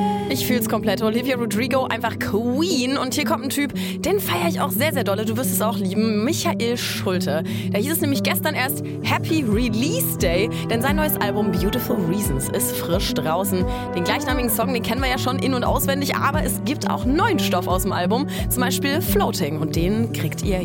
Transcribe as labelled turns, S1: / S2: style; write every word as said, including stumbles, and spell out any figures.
S1: Ich fühl's komplett. Olivia Rodrigo, einfach Queen. Und hier kommt ein Typ, den feiere ich auch sehr, sehr dolle. Du wirst es auch lieben. Michael Schulte. Da hieß es nämlich gestern erst Happy Release Day, denn sein neues Album Beautiful Reasons ist frisch draußen. Den gleichnamigen Song, den kennen wir ja schon in- und auswendig, aber es gibt auch neuen Stoff aus dem Album, zum Beispiel Floating. Und den kriegt ihr